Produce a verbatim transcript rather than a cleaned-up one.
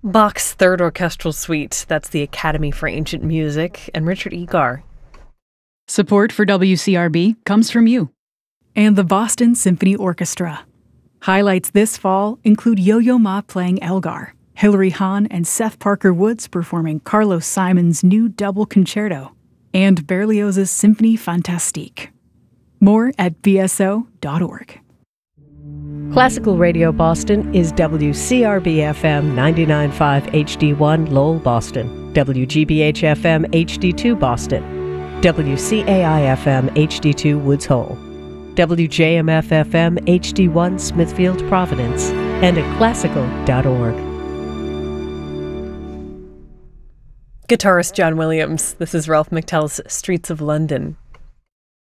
Bach's Third Orchestral Suite, that's the Academy for Ancient Music, and Richard Egar. Support for W C R B comes from you. And the Boston Symphony Orchestra. Highlights this fall include Yo-Yo Ma playing Elgar, Hilary Hahn and Seth Parker Woods performing Carlos Simon's new double concerto, and Berlioz's Symphonie Fantastique. More at b s o dot org. Classical Radio Boston is W C R B F M ninety-nine point five H D one Lowell, Boston, W G B H F M H D two Boston, W C A I F M H D two Woods Hole, W J M F F M H D one Smithfield, Providence, and at classical dot org. Guitarist John Williams, this is Ralph McTell's Streets of London.